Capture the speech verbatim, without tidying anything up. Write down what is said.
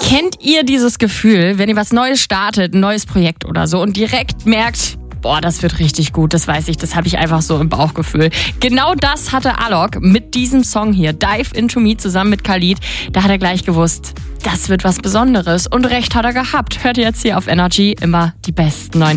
Kennt ihr dieses Gefühl, wenn ihr was Neues startet, ein neues Projekt oder so und direkt merkt, boah, das wird richtig gut, das weiß ich, das habe ich einfach so im Bauchgefühl. Genau das hatte Alok mit diesem Song hier, Dive Into Me, zusammen mit Khalid. Da hat er gleich gewusst, das wird was Besonderes und recht hat er gehabt. Hört ihr jetzt hier auf Energy immer die besten neuen